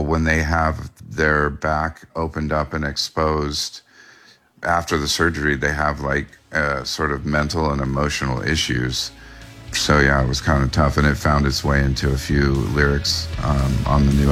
people, when they have their back opened up and exposed after the surgery, they have like sort of mental and emotional issues. So yeah, it was kind of tough, and it found its way into a few lyrics on the new